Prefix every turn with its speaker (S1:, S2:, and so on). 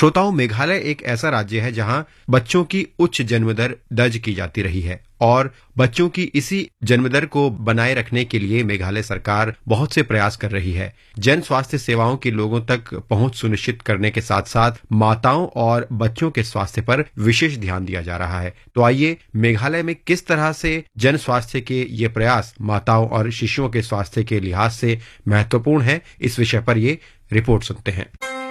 S1: श्रोताओं, मेघालय एक ऐसा राज्य है जहां बच्चों की उच्च जन्म दर दर्ज की जाती रही है और बच्चों की इसी जन्म दर को बनाए रखने के लिए मेघालय सरकार बहुत से प्रयास कर रही है। जन स्वास्थ्य सेवाओं के लोगों तक पहुंच सुनिश्चित करने के साथ साथ माताओं और बच्चों के स्वास्थ्य पर विशेष ध्यान दिया जा रहा है। तो आइए मेघालय में किस तरह से जन स्वास्थ्य के ये प्रयास माताओं और शिशुओं के स्वास्थ्य के लिहाज से महत्वपूर्ण है, इस विषय पर ये रिपोर्ट सुनते हैं।